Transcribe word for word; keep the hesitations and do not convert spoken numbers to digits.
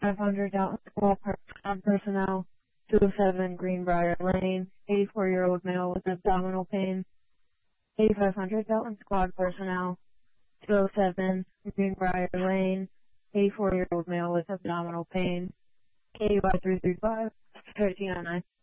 eighty-five hundred Dalton Squad per- personnel, two oh seven Greenbrier Lane, eighty-four-year-old male with abdominal pain. eighty-five hundred Dalton Squad personnel, two oh seven Greenbrier Lane, eighty-four-year-old male with abdominal pain. K Y three three five, thirteen oh nine.